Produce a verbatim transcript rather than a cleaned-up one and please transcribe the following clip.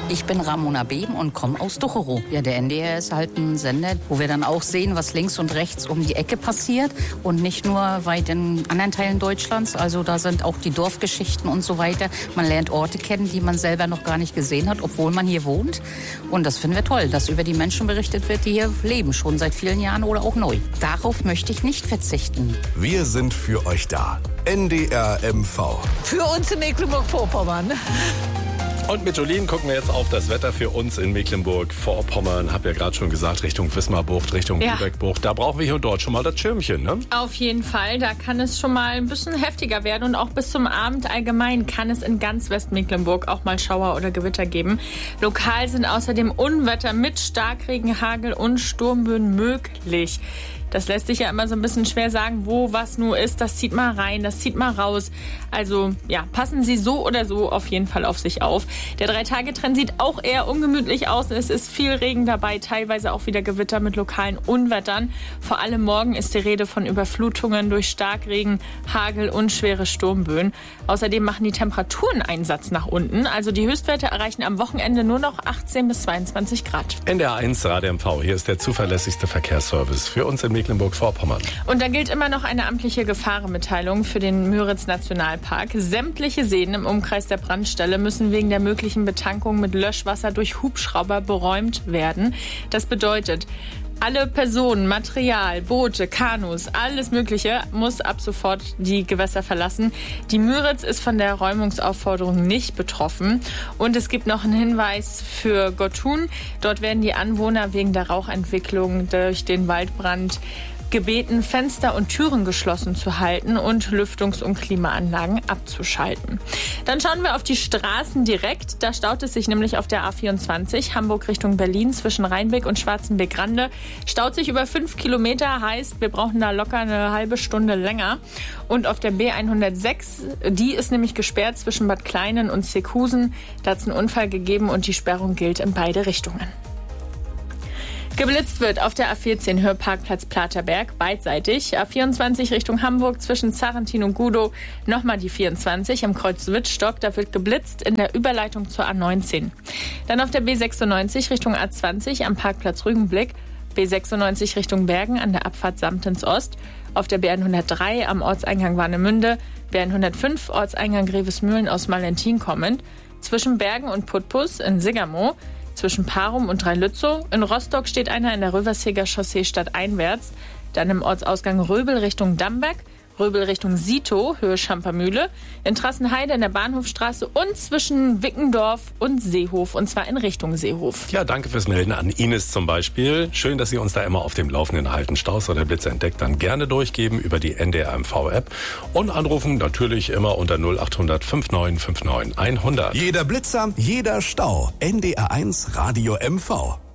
Ich bin Ramona Beben und komme aus Ducherow. Ja, der N D R ist halt ein Sender, wo wir dann auch sehen, was links und rechts um die Ecke passiert und nicht nur weit in anderen Teilen Deutschlands. Also da sind auch die Dorfgeschichten und so weiter. Man lernt Orte kennen, die man selber noch gar nicht gesehen hat, obwohl man hier wohnt. Und das finden wir toll, dass über die Menschen berichtet wird, die hier leben, schon seit vielen Jahren oder auch neu. Darauf möchte ich nicht verzichten. Wir sind für euch da. N D R M V. Für uns in Mecklenburg-Vorpommern. Und mit Jolien gucken wir jetzt auf das Wetter für uns in Mecklenburg-Vorpommern. Hab ja gerade schon gesagt, Richtung Wismarbucht, Richtung Ja. Lübeckbucht. Da brauchen wir hier und dort schon mal das Schirmchen, ne? Auf jeden Fall, da kann es schon mal ein bisschen heftiger werden und auch bis zum Abend allgemein kann es in ganz Westmecklenburg auch mal Schauer oder Gewitter geben. Lokal sind außerdem Unwetter mit Starkregen, Hagel und Sturmböen möglich. Das lässt sich ja immer so ein bisschen schwer sagen, wo was nur ist. Das zieht mal rein, das zieht mal raus. Also ja, passen Sie so oder so auf jeden Fall auf sich auf. Der Drei-Tage-Trend sieht auch eher ungemütlich aus. Es ist viel Regen dabei, teilweise auch wieder Gewitter mit lokalen Unwettern. Vor allem morgen ist die Rede von Überflutungen durch Starkregen, Hagel und schwere Sturmböen. Außerdem machen die Temperaturen einen Satz nach unten. Also die Höchstwerte erreichen am Wochenende nur noch achtzehn bis zweiundzwanzig Grad. N D R eins Radio M V, hier ist der zuverlässigste Verkehrsservice für uns in Mecklenburg-Vorpommern. Und da gilt immer noch eine amtliche Gefahrenmitteilung für den Müritz-Nationalpark. Sämtliche Seen im Umkreis der Brandstelle müssen wegen der möglichen Betankung mit Löschwasser durch Hubschrauber beräumt werden. Das bedeutet, alle Personen, Material, Boote, Kanus, alles Mögliche muss ab sofort die Gewässer verlassen. Die Müritz ist von der Räumungsaufforderung nicht betroffen. Und es gibt noch einen Hinweis für Gottun. Dort werden die Anwohner wegen der Rauchentwicklung durch den Waldbrand gebeten, Fenster und Türen geschlossen zu halten und Lüftungs- und Klimaanlagen abzuschalten. Dann schauen wir auf die Straßen direkt. Da staut es sich nämlich auf der A vierundzwanzig, Hamburg Richtung Berlin, zwischen Rheinbeck und Schwarzenbeck-Rande. Staut sich über fünf Kilometer, heißt, wir brauchen da locker eine halbe Stunde länger. Und auf der B hundertsechs, die ist nämlich gesperrt zwischen Bad Kleinen und Seekusen. Da hat es einen Unfall gegeben und die Sperrung gilt in beide Richtungen. Geblitzt wird auf der A vierzehn Hörparkplatz Platerberg beidseitig. A vierundzwanzig Richtung Hamburg zwischen Zarentin und Gudow. Nochmal die vierundzwanzig am Kreuz Wittstock. Da wird geblitzt in der Überleitung zur A neunzehn. Dann auf der B sechsundneunzig Richtung A zwanzig am Parkplatz Rügenblick. B sechsundneunzig Richtung Bergen an der Abfahrt Samtens Ost. Auf der B hundertdrei am Ortseingang Warnemünde. B hundertfünf Ortseingang Grevesmühlen aus Malentin kommend. Zwischen Bergen und Putbus in Sigermoor. Zwischen Parum und Dreilützow. In Rostock steht einer in der Röverseger Chaussee stadteinwärts. Dann im Ortsausgang Röbel Richtung Damberg. Röbel Richtung Sito, Höhe Schampermühle. In Trassenheide in der Bahnhofstraße und zwischen Wickendorf und Seehof. Und zwar in Richtung Seehof. Ja, danke fürs Melden an Ines zum Beispiel. Schön, dass Sie uns da immer auf dem Laufenden halten. Staus oder Blitz entdeckt, dann gerne durchgeben über die N D R M V-App. Und anrufen natürlich immer unter null acht hundert neunundfünfzig neunundfünfzig hundert. Jeder Blitzer, jeder Stau. N D R eins Radio M V.